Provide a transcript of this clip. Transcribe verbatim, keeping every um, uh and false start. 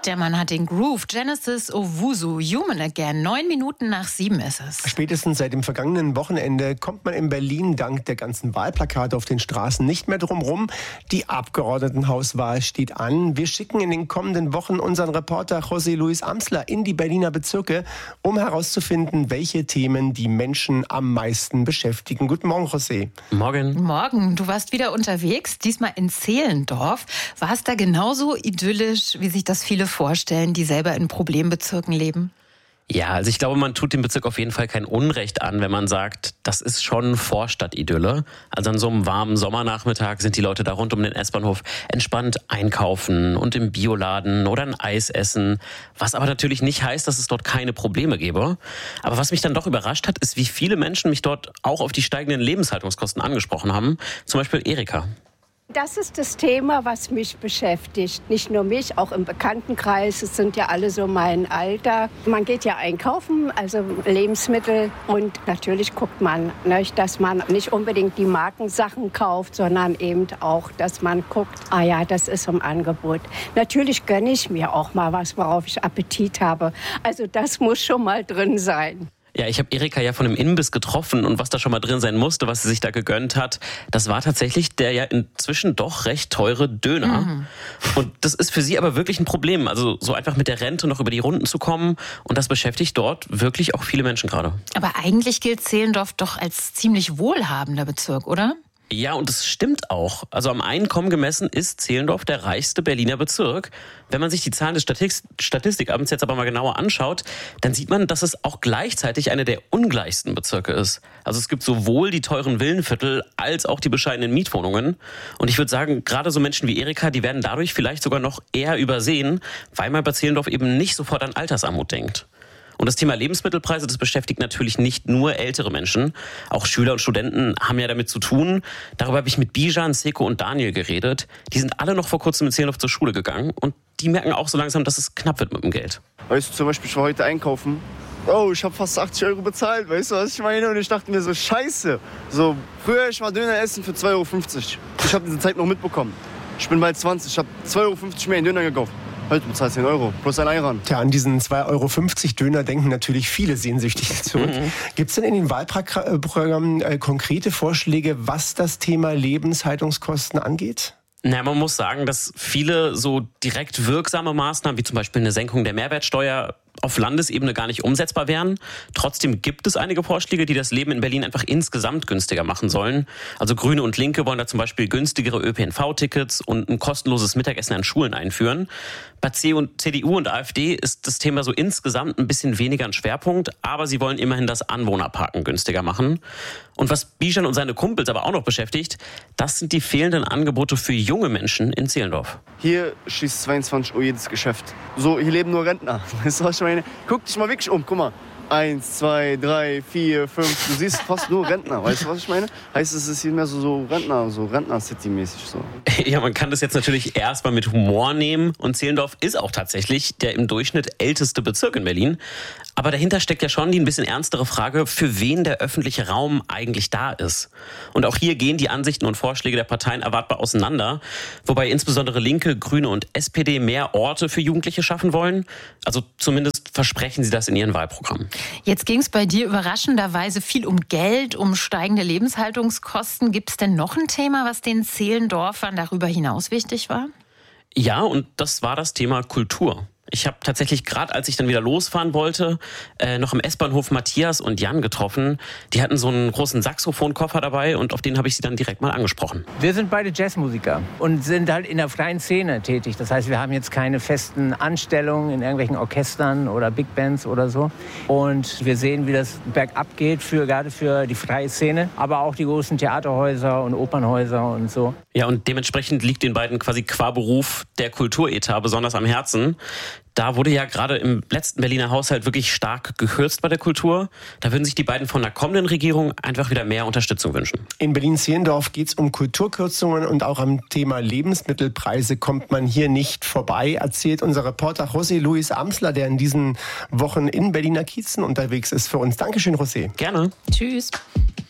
Der Mann hat den Groove. Genesis Owusu, Human Again. Neun Minuten nach sieben ist es. Spätestens seit dem vergangenen Wochenende kommt man in Berlin dank der ganzen Wahlplakate auf den Straßen nicht mehr drum rum. Die Abgeordnetenhauswahl steht an. Wir schicken in den kommenden Wochen unseren Reporter José Luis Amsler in die Berliner Bezirke, um herauszufinden, welche Themen die Menschen am meisten beschäftigen. Guten Morgen, José. Morgen. Morgen. Du warst wieder unterwegs, diesmal in Zehlendorf. War es da genauso idyllisch, wie sich das viele vorstellen, die selber in Problembezirken leben? Ja, also ich glaube, man tut dem Bezirk auf jeden Fall kein Unrecht an, wenn man sagt, das ist schon Vorstadt-Idylle. Also an so einem warmen Sommernachmittag sind die Leute da rund um den S-Bahnhof entspannt einkaufen und im Bioladen oder ein Eis essen. Was aber natürlich nicht heißt, dass es dort keine Probleme gäbe. Aber was mich dann doch überrascht hat, ist, wie viele Menschen mich dort auch auf die steigenden Lebenshaltungskosten angesprochen haben. Zum Beispiel Erika. Das ist das Thema, was mich beschäftigt. Nicht nur mich, auch im Bekanntenkreis. Es sind ja alle so mein Alter. Man geht ja einkaufen, also Lebensmittel. Und natürlich guckt man, ne, dass man nicht unbedingt die Markensachen kauft, sondern eben auch, dass man guckt, ah ja, das ist im Angebot. Natürlich gönne ich mir auch mal was, worauf ich Appetit habe. Also das muss schon mal drin sein. Ja, ich habe Erika ja von einem Imbiss getroffen und was da schon mal drin sein musste, was sie sich da gegönnt hat, das war tatsächlich der ja inzwischen doch recht teure Döner. Mhm. Und das ist für sie aber wirklich ein Problem, also so einfach mit der Rente noch über die Runden zu kommen, und das beschäftigt dort wirklich auch viele Menschen gerade. Aber eigentlich gilt Zehlendorf doch als ziemlich wohlhabender Bezirk, oder? Ja, und das stimmt auch. Also am Einkommen gemessen ist Zehlendorf der reichste Berliner Bezirk. Wenn man sich die Zahlen des Statis- Statistikamts jetzt aber mal genauer anschaut, dann sieht man, dass es auch gleichzeitig einer der ungleichsten Bezirke ist. Also es gibt sowohl die teuren Villenviertel als auch die bescheidenen Mietwohnungen. Und ich würde sagen, gerade so Menschen wie Erika, die werden dadurch vielleicht sogar noch eher übersehen, weil man bei Zehlendorf eben nicht sofort an Altersarmut denkt. Und das Thema Lebensmittelpreise, das beschäftigt natürlich nicht nur ältere Menschen. Auch Schüler und Studenten haben ja damit zu tun. Darüber habe ich mit Bijan, Seko und Daniel geredet. Die sind alle noch vor kurzem in Zehlendorf zur Schule gegangen. Und die merken auch so langsam, dass es knapp wird mit dem Geld. Weißt du, zum Beispiel, ich war heute einkaufen. Oh, ich habe fast achtzig Euro bezahlt, weißt du, was ich meine? Und ich dachte mir so, scheiße. So, früher, ich war Döner essen für zwei Euro fünfzig. Ich habe diese Zeit noch mitbekommen. Ich bin bald zwanzig, ich habe zwei Euro fünfzig mehr in Döner gekauft. Heute bezahlt zehn Euro, plus ein Eiran. Tja, an diesen zwei Euro fünfzig Döner denken natürlich viele sehnsüchtig zurück. Mhm. Gibt es denn in den Wahlprogrammen äh, konkrete Vorschläge, was das Thema Lebenshaltungskosten angeht? Na, man muss sagen, dass viele so direkt wirksame Maßnahmen, wie zum Beispiel eine Senkung der Mehrwertsteuer, auf Landesebene gar nicht umsetzbar wären. Trotzdem gibt es einige Vorschläge, die das Leben in Berlin einfach insgesamt günstiger machen sollen. Also Grüne und Linke wollen da zum Beispiel günstigere Ö P N V-Tickets und ein kostenloses Mittagessen an Schulen einführen. Bei C D U und AfD ist das Thema so insgesamt ein bisschen weniger ein Schwerpunkt, aber sie wollen immerhin das Anwohnerparken günstiger machen. Und was Bijan und seine Kumpels aber auch noch beschäftigt, das sind die fehlenden Angebote für junge Menschen in Zehlendorf. Hier schließt zweiundzwanzig Uhr jedes Geschäft. So, hier leben nur Rentner. Weißt du, was ich meine? Guck dich mal wirklich um, guck mal. Eins, zwei, drei, vier, fünf. Du siehst fast nur Rentner. Weißt du, was ich meine? Heißt, es ist hier mehr so, so Rentner, so Rentner-City-mäßig. So. Ja, man kann das jetzt natürlich erstmal mit Humor nehmen. Und Zehlendorf ist auch tatsächlich der im Durchschnitt älteste Bezirk in Berlin. Aber dahinter steckt ja schon die ein bisschen ernstere Frage, für wen der öffentliche Raum eigentlich da ist. Und auch hier gehen die Ansichten und Vorschläge der Parteien erwartbar auseinander. Wobei insbesondere Linke, Grüne und S P D mehr Orte für Jugendliche schaffen wollen. Also zumindest versprechen sie das in ihren Wahlprogrammen. Jetzt ging es bei dir überraschenderweise viel um Geld, um steigende Lebenshaltungskosten. Gibt es denn noch ein Thema, was den Zehlendorfern darüber hinaus wichtig war? Ja, und das war das Thema Kultur. Ich habe tatsächlich gerade, als ich dann wieder losfahren wollte, äh, noch im S-Bahnhof Matthias und Jan getroffen. Die hatten so einen großen Saxophonkoffer dabei und auf den habe ich sie dann direkt mal angesprochen. Wir sind beide Jazzmusiker und sind halt in der freien Szene tätig. Das heißt, wir haben jetzt keine festen Anstellungen in irgendwelchen Orchestern oder Big Bands oder so. Und wir sehen, wie das bergab geht, für, gerade für die freie Szene, aber auch die großen Theaterhäuser und Opernhäuser und so. Ja, und dementsprechend liegt den beiden quasi qua Beruf der Kulturetat besonders am Herzen. Da wurde ja gerade im letzten Berliner Haushalt wirklich stark gekürzt bei der Kultur. Da würden sich die beiden von der kommenden Regierung einfach wieder mehr Unterstützung wünschen. In Berlin-Zehlendorf geht es um Kulturkürzungen und auch am Thema Lebensmittelpreise kommt man hier nicht vorbei, erzählt unser Reporter José Luis Amsler, der in diesen Wochen in Berliner Kiezen unterwegs ist für uns. Dankeschön, José. Gerne. Tschüss.